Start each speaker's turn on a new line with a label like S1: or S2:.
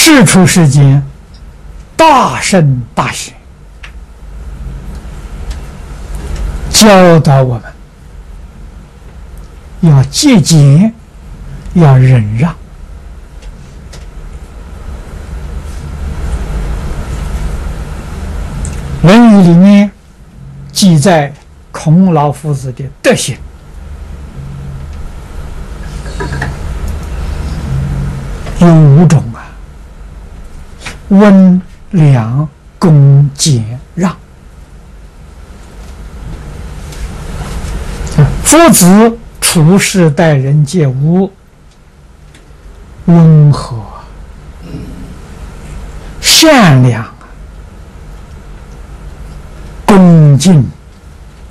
S1: 世出世间，大圣大贤教导我们要节俭，要忍让。《论语》里面记载孔老夫子的德行，有5种啊：温、良、恭、俭、让。夫子处事待人接物温和、善良、恭敬。